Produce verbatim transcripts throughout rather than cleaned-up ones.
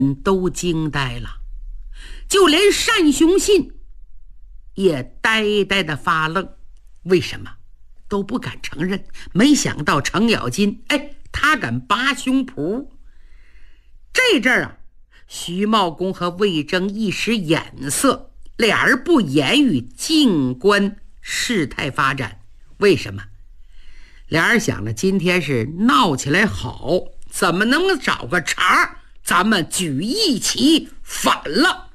都惊呆了，就连单雄信也呆呆的发愣。为什么？都不敢承认。没想到程咬金，哎，他敢扒胸脯。这阵儿啊，徐茂公和魏征一时眼色，俩人不言语，静观事态发展。为什么？俩人想了，今天是闹起来好，怎么能找个茬，咱们举一起反了。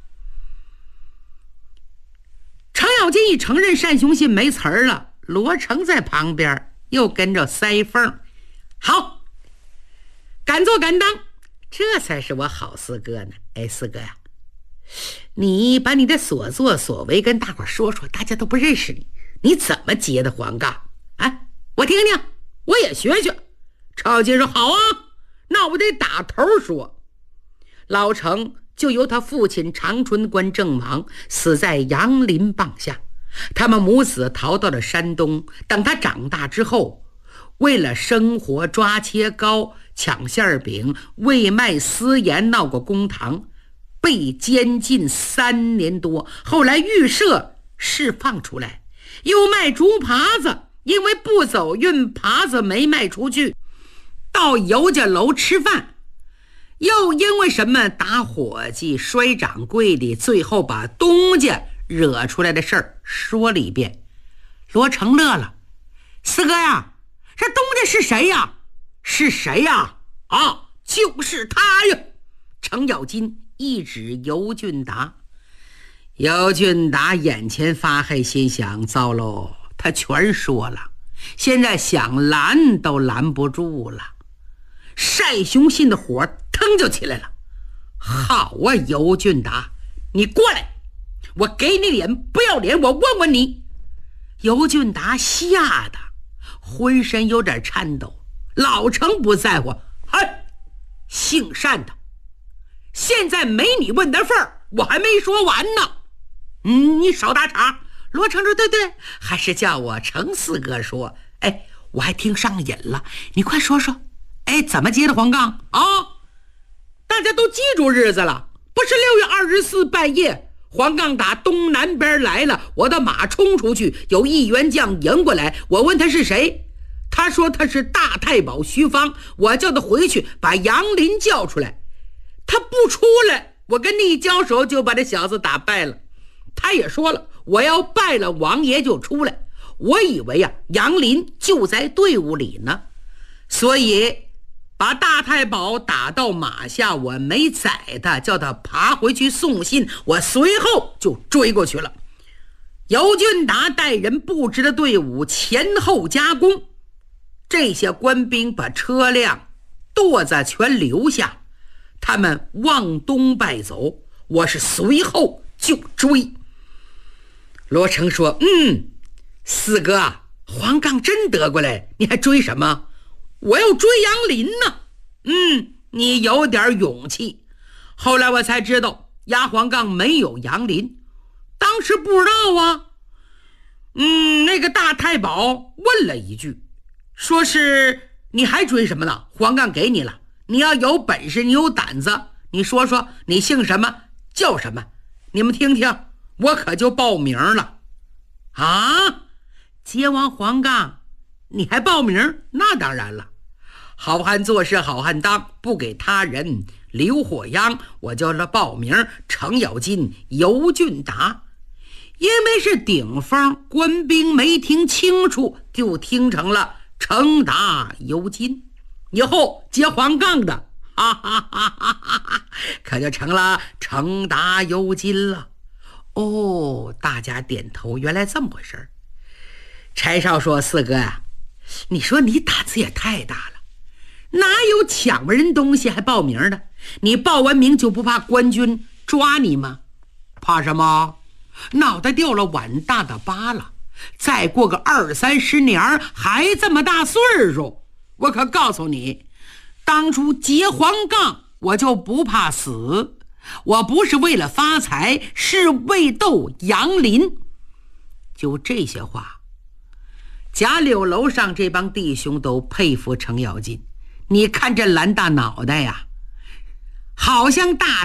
程咬金一承认单雄信没词儿了，罗成在旁边又跟着塞缝。好，敢做敢当，这才是我好四哥呢。哎，四哥呀、啊，你把你的所作所为跟大伙说说，大家都不认识你，你怎么结的黄杠啊？我听听，我也学学。程咬金说好啊，那我得打头说。老程就由他父亲长春关郑王死在杨林棒下，他们母子逃到了山东。等他长大之后，为了生活抓切糕、抢馅饼、为卖私盐闹过公堂，被监禁三年多。后来预设释放出来，又卖竹耙子，因为不走运，耙子没卖出去，到尤家楼吃饭。又因为什么打伙计、摔掌柜的，最后把东家惹出来的事儿说了一遍。罗成乐了，四哥呀，这东家是谁呀？是谁呀？啊，就是他呀！程咬金一指尤俊达。尤俊达眼前发黑，心想糟喽，他全说了，现在想拦都拦不住了。单雄信的火腾就起来了。好啊，尤俊达，你过来，我给你脸不要脸，我问问你。尤俊达吓得浑身有点颤抖。老程不在乎，嗨，姓单的，现在没你问的份儿，我还没说完呢。嗯，你少打岔。罗成说对对，还是叫我程四哥说。哎，我还听上瘾了，你快说说。哎，怎么接的黄杠啊？大家都记住日子了，不是六月二十四半夜，黄杠打东南边来了，我的马冲出去，有一员将迎过来，我问他是谁，他说他是大太保徐芳，我叫他回去把杨林叫出来，他不出来，我跟你一交手就把这小子打败了。他也说了，我要败了王爷就出来。我以为啊，杨林就在队伍里呢，所以把大太保打到马下，我没宰他，叫他爬回去送信，我随后就追过去了。尤俊达带人布置的队伍前后夹攻，这些官兵把车辆垛子全留下，他们往东败走，我是随后就追。罗成说，嗯，四哥，黄杠真得过来，你还追什么？我要追杨林呢。嗯，你有点勇气。后来我才知道压黄杠没有杨林，当时不知道啊。嗯，那个大太保问了一句，说是你还追什么呢？黄杠给你了，你要有本事，你有胆子，你说说你姓什么叫什么，你们听听，我可就报名了。啊，接完黄杠你还报名？那当然了，好汉做事好汉当，不给他人留火殃，我叫他报名程咬金尤俊达。因为是顶风，官兵没听清楚，就听成了程达尤金。以后接黄杠的哈哈哈哈哈哈，可就成了程达尤金了。哦，大家点头，原来这么回事。柴少说，四哥呀、啊，你说你胆子也太大了，哪有抢人东西还报名的？你报完名就不怕官军抓你吗？怕什么？脑袋掉了碗大的疤了，再过个二三十年还这么大岁数，我可告诉你，当初结黄杠我就不怕死，我不是为了发财，是为斗杨林。就这些话，贾柳楼上这帮弟兄都佩服程咬金。你看这蓝大脑袋呀， 好像大